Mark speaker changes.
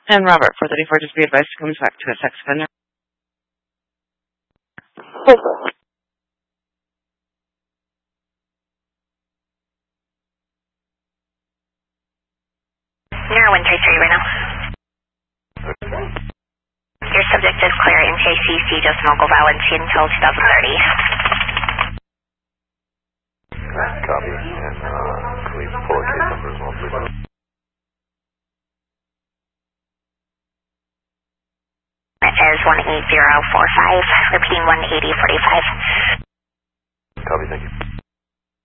Speaker 1: And Robert, 434, just be advised to come back to a sex offender.
Speaker 2: You're 133 right now. Your subject is clear in KCC, just local violence until 2030.
Speaker 3: Copy. And can we pull a case number as well, please?
Speaker 2: It is 18045, repeating 18045.
Speaker 3: Copy, thank you.